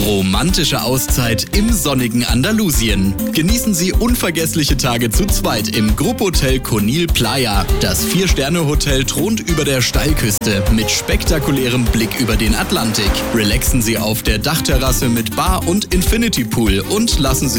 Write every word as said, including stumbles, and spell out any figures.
Romantische Auszeit im sonnigen Andalusien. Genießen Sie unvergessliche Tage zu zweit im Grupphotel Conil Playa. Das Vier-Sterne-Hotel thront über der Steilküste mit spektakulärem Blick über den Atlantik. Relaxen Sie auf der Dachterrasse mit Bar und Infinity Pool und lassen Sie